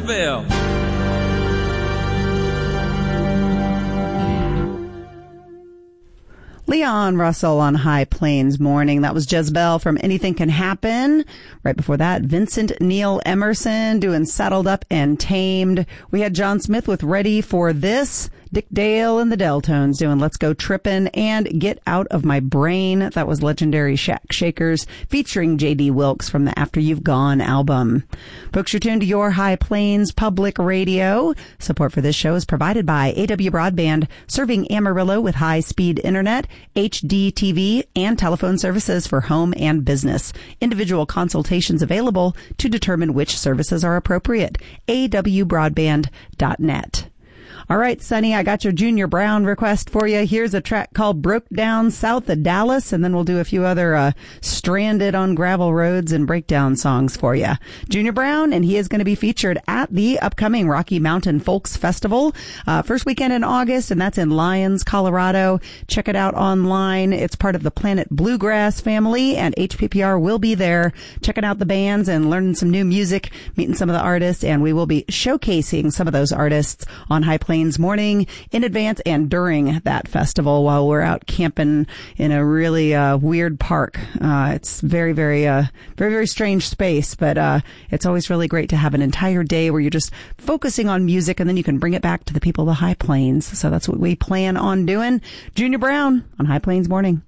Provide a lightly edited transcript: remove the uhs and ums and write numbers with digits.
Jezebel. Leon Russell on High Plains Morning. That was Jezebel from Anything Can Happen. Right before that, Vincent Neil Emerson doing Saddled Up and Tamed. We had John Smith with Ready for This. Dick Dale and the Deltones doing Let's Go Trippin' and Get Out of My Brain. That was legendary Shack Shakers featuring J.D. Wilkes from the After You've Gone album. Folks, you're tuned to your High Plains Public Radio. Support for this show is provided by AW Broadband, serving Amarillo with high-speed internet, HD TV, and telephone services for home and business. Individual consultations available to determine which services are appropriate. awbroadband.net. All right, Sonny, I got your Junior Brown request for you. Here's a track called Broke Down South of Dallas, and then we'll do a few other stranded on gravel roads and breakdown songs for you. Junior Brown, and he is going to be featured at the upcoming Rocky Mountain Folks Festival, first weekend in August, and that's in Lyons, Colorado. Check it out online. It's part of the Planet Bluegrass family, and HPPR will be there checking out the bands and learning some new music, meeting some of the artists, and we will be showcasing some of those artists on High Plains Morning in advance and during that festival while we're out camping in a really weird park. It's very, very strange space, but it's always really great to have an entire day where you're just focusing on music, and then you can bring it back to the people of the High Plains. So that's what we plan on doing. Junior Brown on High Plains Morning.